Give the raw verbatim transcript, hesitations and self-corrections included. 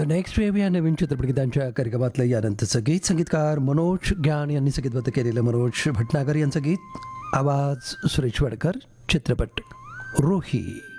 Next wave या नवीन चित्रपटगीतांच्या कार्यक्रमातलं यानंतरचं गीत संगीतकार मनोज ज्ञान यांनी संगीतबद्ध केलेलं मनोज भटनागर यांचं गीत, आवाज सुरेश वाडकर, चित्रपट रोही.